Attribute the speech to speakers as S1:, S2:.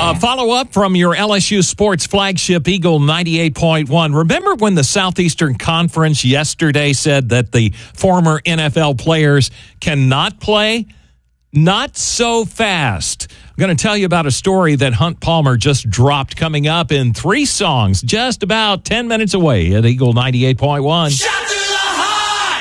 S1: Follow up from your LSU sports flagship, Eagle 98.1. Remember when the Southeastern Conference yesterday said that the former NFL players cannot play? Not so fast. I'm going to tell you about a story that Hunt Palmer just dropped coming up in 3 songs, just about 10 minutes away at Eagle 98.1.